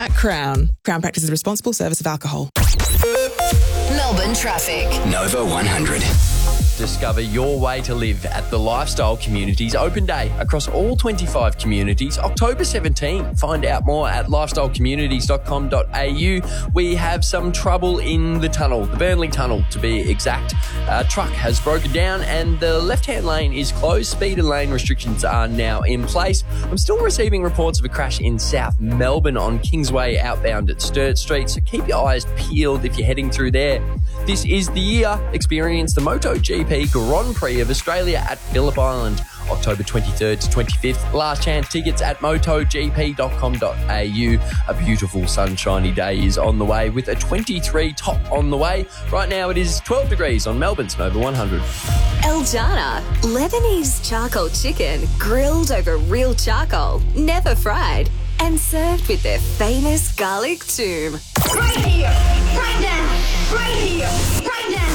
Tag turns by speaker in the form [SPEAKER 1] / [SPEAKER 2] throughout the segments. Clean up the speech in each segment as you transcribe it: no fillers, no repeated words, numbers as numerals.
[SPEAKER 1] At Crown practices responsible service of alcohol.
[SPEAKER 2] Melbourne traffic.
[SPEAKER 3] Nova 100.
[SPEAKER 4] Discover your way to live at the Lifestyle Communities Open Day across all 25 communities, October 17. Find out more at lifestylecommunities.com.au. We have some trouble in the tunnel, the Burnley Tunnel to be exact. A truck has broken down and the left-hand lane is closed. Speed and lane restrictions are now in place. I'm still receiving reports of a crash in South Melbourne on Kingsway outbound at Sturt Street, so keep your eyes peeled if you're heading through there. This is the year. Experience the MotoGP Grand Prix of Australia at Phillip Island, October 23rd to 25th. Last chance tickets at motogp.com.au. A beautiful sunshiny day is on the way with a 23 top on the way. Right now it is 12 degrees on Melbourne's Nova 100.
[SPEAKER 2] El Jana, Lebanese charcoal chicken grilled over real charcoal, never fried, and served with their famous garlic toom.
[SPEAKER 5] Right here, right now, right here, right now.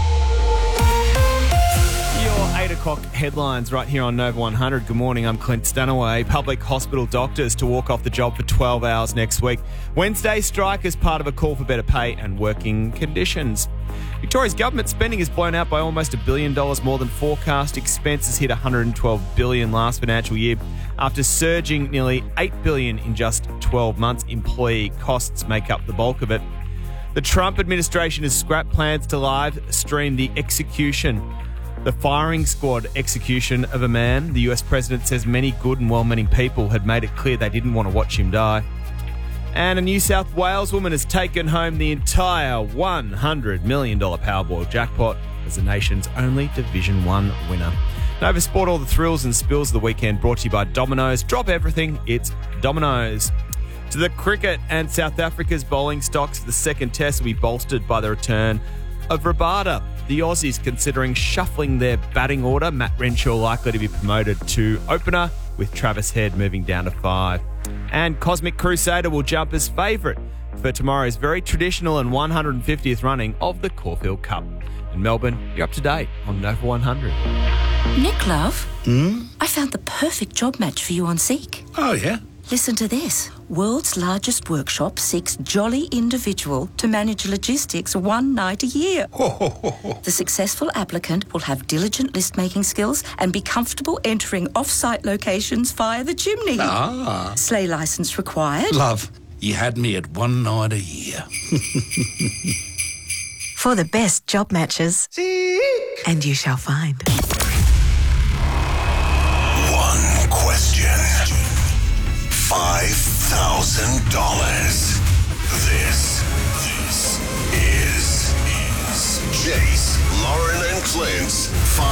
[SPEAKER 6] Your 8 o'clock headlines right here on Nova 100. Good morning, I'm Clint Stanaway. Public hospital doctors to walk off the job for 12 hours next week. Wednesday strike as part of a call for better pay and working conditions. Victoria's government spending is blown out by almost $1 billion more than forecast. Expenses hit $112 billion last financial year after surging nearly $8 billion in just 12 months. Employee costs make up the bulk of it. The Trump administration has scrapped plans to live stream the firing squad execution of a man. The US president says many good and well-meaning people had made it clear they didn't want to watch him die. And a New South Wales woman has taken home the entire $100 million Powerball jackpot as the nation's only Division 1 winner. Nova Sport, all the thrills and spills of the weekend, brought to you by Domino's. Drop everything, it's Domino's. To the cricket, and South Africa's bowling stocks for the second test will be bolstered by the return of Rabada. The Aussies considering shuffling their batting order. Matt Renshaw likely to be promoted to opener, with Travis Head moving down to 5. And Cosmic Crusader will jump as favourite for tomorrow's very traditional and 150th running of the Caulfield Cup. In Melbourne, you're up to date on Nova 100.
[SPEAKER 7] Nick, love. I found the perfect job match for you on Seek.
[SPEAKER 3] Oh, yeah?
[SPEAKER 7] Listen to this. World's largest workshop seeks jolly individual to manage logistics one night a year. The successful applicant will have diligent list-making skills and be comfortable entering off-site locations via the chimney. Sleigh licence required.
[SPEAKER 3] Love, you had me at one night a year.
[SPEAKER 8] For the best job matches. And you shall find.
[SPEAKER 9] One question. $5,000. This is Jace, Lauren and Clint's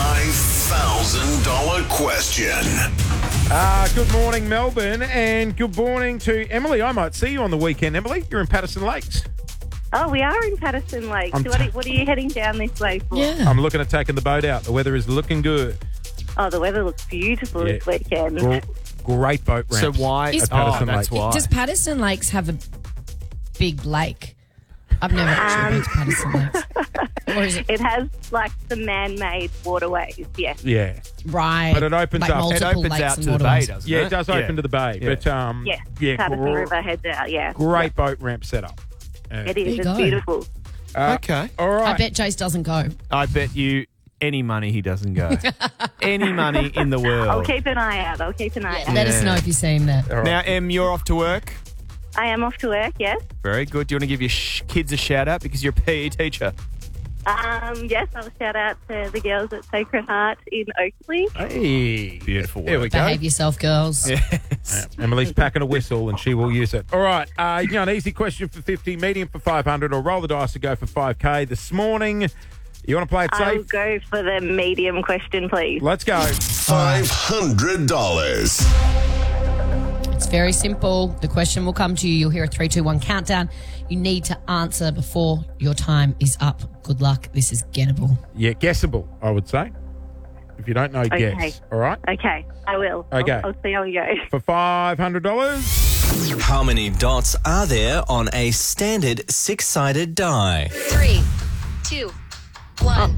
[SPEAKER 9] $5,000 question.
[SPEAKER 10] Good morning, Melbourne, and good morning to Emily. I might see you on the weekend, Emily. You're in Patterson Lakes.
[SPEAKER 11] Oh, we are in Patterson Lakes. What are you heading down this way for?
[SPEAKER 10] Yeah. I'm looking at taking the boat out. The weather is looking good.
[SPEAKER 11] Oh, the weather looks beautiful this weekend.
[SPEAKER 10] Great boat ramps.
[SPEAKER 6] So why?
[SPEAKER 10] At Patterson Lakes.
[SPEAKER 6] Why.
[SPEAKER 12] Does Patterson Lakes have a big lake? I've never actually been to Patterson Lakes. Or is it?
[SPEAKER 11] It has like the man-made waterways, yes.
[SPEAKER 10] Yeah.
[SPEAKER 12] Right.
[SPEAKER 10] But it opens
[SPEAKER 12] like
[SPEAKER 10] up.
[SPEAKER 6] It opens out to the bay, doesn't it?
[SPEAKER 10] Yeah, it does open to the bay.
[SPEAKER 6] Yeah.
[SPEAKER 10] But
[SPEAKER 11] Yes, Patterson River heads out, yeah.
[SPEAKER 10] Great boat ramp setup.
[SPEAKER 11] It is. It's
[SPEAKER 12] go.
[SPEAKER 11] beautiful.
[SPEAKER 6] Okay.
[SPEAKER 10] All right.
[SPEAKER 12] I bet Jace doesn't go.
[SPEAKER 6] I bet you any money he doesn't go. Any money in the world.
[SPEAKER 11] I'll keep an eye out.
[SPEAKER 12] Let us know if you see him there.
[SPEAKER 10] All right.
[SPEAKER 6] Now, Em, you're off to work.
[SPEAKER 11] I am off to work, yes.
[SPEAKER 6] Very good. Do you want to give your kids a shout out because you're a PE teacher?
[SPEAKER 11] Yes, I'll shout out to the girls at Sacred Heart in Oakleigh.
[SPEAKER 10] Hey.
[SPEAKER 6] Beautiful work.
[SPEAKER 10] There we go.
[SPEAKER 12] Behave yourself, girls.
[SPEAKER 6] Yes.
[SPEAKER 10] Emily's packing a whistle and she will use it. All right. You got an easy question for 50, medium for 500, or roll the dice to go for 5K this morning. You want to play it
[SPEAKER 11] I'll
[SPEAKER 10] safe?
[SPEAKER 11] go for the medium question, please.
[SPEAKER 10] Let's go.
[SPEAKER 9] $500.
[SPEAKER 12] It's very simple. The question will come to you. You'll hear a 3, 2, 1 countdown. You need to answer before your time is up. Good luck. This is gettable.
[SPEAKER 10] Yeah, guessable, I would say. If you don't know, guess. All right?
[SPEAKER 11] Okay, I will.
[SPEAKER 10] Okay.
[SPEAKER 11] I'll see how we go.
[SPEAKER 10] For $500.
[SPEAKER 13] How many dots are there on a standard six-sided die?
[SPEAKER 5] 3, 2, 1.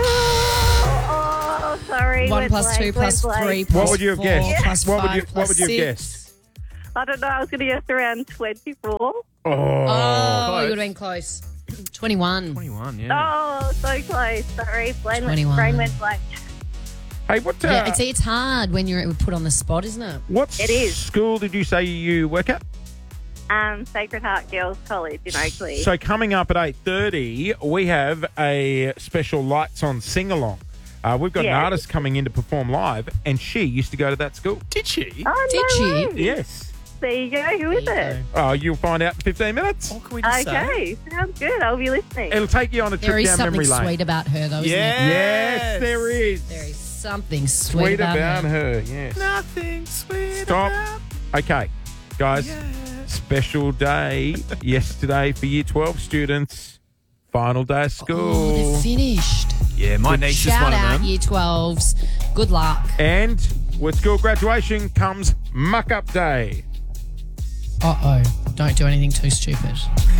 [SPEAKER 11] Oh, sorry.
[SPEAKER 12] 1
[SPEAKER 11] We're
[SPEAKER 12] plus
[SPEAKER 11] blank,
[SPEAKER 12] 2 plus
[SPEAKER 11] we're
[SPEAKER 12] 3
[SPEAKER 11] blank.
[SPEAKER 12] plus
[SPEAKER 10] What would you have
[SPEAKER 12] 4
[SPEAKER 10] guessed?
[SPEAKER 12] plus
[SPEAKER 10] What
[SPEAKER 12] 5
[SPEAKER 10] would you
[SPEAKER 12] plus
[SPEAKER 10] have
[SPEAKER 12] 6.
[SPEAKER 10] guessed?
[SPEAKER 11] I don't know. I was going to guess around 24.
[SPEAKER 12] Oh, you would have been close. 21.
[SPEAKER 6] 21, yeah.
[SPEAKER 11] Oh, so close. Sorry. Brain
[SPEAKER 12] 21.
[SPEAKER 11] went blank.
[SPEAKER 10] Hey, what?
[SPEAKER 12] Yeah, see, it's hard when you're put on the spot, isn't it?
[SPEAKER 10] What
[SPEAKER 11] It is.
[SPEAKER 10] school did you say you work at?
[SPEAKER 11] Sacred Heart Girls College in Oakley.
[SPEAKER 10] So coming up at 8:30, we have a special Lights On sing-along. We've got an
[SPEAKER 11] Yeah.
[SPEAKER 10] artist coming in to perform live, and she used to go to that school.
[SPEAKER 6] Did she?
[SPEAKER 11] Oh,
[SPEAKER 12] Did
[SPEAKER 11] no
[SPEAKER 12] she?
[SPEAKER 11] way.
[SPEAKER 10] Yes.
[SPEAKER 11] There you go. Who is it?
[SPEAKER 10] Oh, you'll find out in 15 minutes.
[SPEAKER 6] What can we just say?
[SPEAKER 11] Okay. Sounds good. I'll be listening.
[SPEAKER 10] It'll take you on a
[SPEAKER 12] There
[SPEAKER 10] trip
[SPEAKER 12] is
[SPEAKER 10] down
[SPEAKER 12] something
[SPEAKER 10] memory lane.
[SPEAKER 12] sweet about her, though, isn't
[SPEAKER 10] Yes, there is.
[SPEAKER 12] there? There is something sweet,
[SPEAKER 10] Sweet
[SPEAKER 12] about,
[SPEAKER 10] about
[SPEAKER 12] her.
[SPEAKER 10] her, yes.
[SPEAKER 6] Nothing sweet
[SPEAKER 10] Stop.
[SPEAKER 6] about-
[SPEAKER 10] Okay, guys, special day yesterday for Year 12 students. Final day of
[SPEAKER 12] Oh,
[SPEAKER 10] school.
[SPEAKER 12] they're finished.
[SPEAKER 6] Yeah, my niece is
[SPEAKER 12] Shout
[SPEAKER 6] one of
[SPEAKER 12] out,
[SPEAKER 6] them.
[SPEAKER 12] Year 12s. Good luck.
[SPEAKER 10] And with school graduation comes muck-up day.
[SPEAKER 12] Uh-oh. Don't do anything too stupid.